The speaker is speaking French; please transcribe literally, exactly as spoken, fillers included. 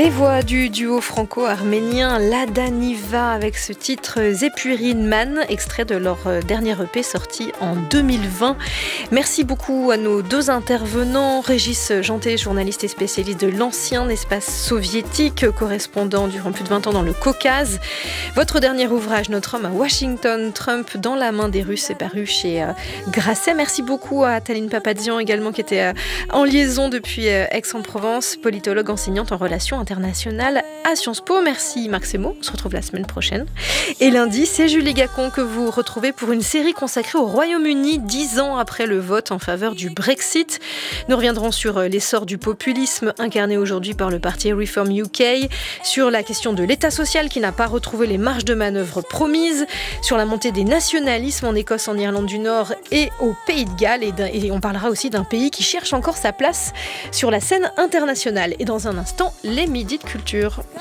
Les voix du duo franco-arménien Lada Niva avec ce titre Zepurin Man, extrait de leur dernier E P sorti en deux mille vingt. Merci beaucoup à nos deux intervenants, Régis Janté, journaliste et spécialiste de l'ancien espace soviétique, correspondant durant plus de vingt ans dans le Caucase. Votre dernier ouvrage, Notre homme à Washington, Trump dans la main des Russes, est paru chez Grasset. Merci beaucoup à Taline Papazian également, qui était en liaison depuis Aix-en-Provence, politologue enseignante en relations internationale à Sciences Po. Merci Marc Semo, on se retrouve la semaine prochaine. Et lundi, c'est Julie Gacon que vous retrouvez pour une série consacrée au Royaume-Uni, dix ans après le vote en faveur du Brexit. Nous reviendrons sur l'essor du populisme incarné aujourd'hui par le parti Reform U K, sur la question de l'État social qui n'a pas retrouvé les marges de manœuvre promises, sur la montée des nationalismes en Écosse, en Irlande du Nord et au Pays de Galles. Et, et on parlera aussi d'un pays qui cherche encore sa place sur la scène internationale. Et dans un instant, les Midis de Culture.